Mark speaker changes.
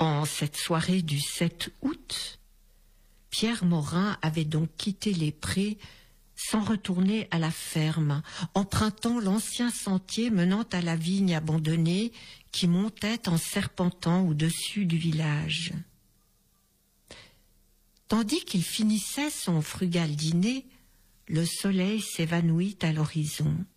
Speaker 1: En cette soirée du 7 août, Pierre Morin avait donc quitté les prés sans retourner à la ferme, empruntant l'ancien sentier menant à la vigne abandonnée qui montait en serpentant au-dessus du village. Tandis qu'il finissait son frugal dîner, le soleil s'évanouit à l'horizon.